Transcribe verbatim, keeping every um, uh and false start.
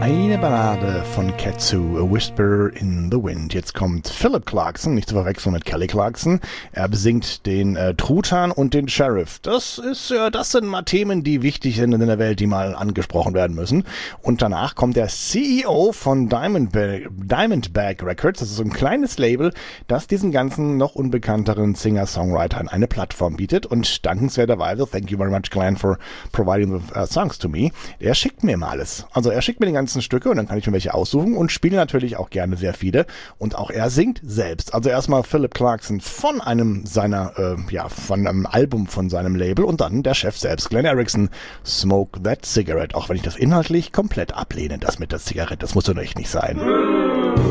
Eine Ballade von Katsu, A Whisper in the Wind. Jetzt kommt Philip Clarkson, nicht zu verwechseln mit Kelly Clarkson. Er besingt den äh, Truthahn und den Sheriff. Das ist, äh, das sind mal Themen, die wichtig sind in der Welt, die mal angesprochen werden müssen. Und danach kommt der C E O von Diamondback, Diamondback Records. Das ist so ein kleines Label, das diesen ganzen noch unbekannteren Singer-Songwritern eine Plattform bietet. Und dankenswerterweise, thank you very much, Glenn, for providing the uh, songs to me. Er schickt mir mal alles. Also er schickt mir den ganzen Stücke und dann kann ich mir welche aussuchen und spiele natürlich auch gerne sehr viele. Und auch er singt selbst. Also erstmal Philip Clarkson von einem seiner, äh, ja, von einem Album von seinem Label und dann der Chef selbst, Glenn Erickson, Smoke That Cigarette. Auch wenn ich das inhaltlich komplett ablehne, das mit der Zigarette. Das muss doch echt nicht sein.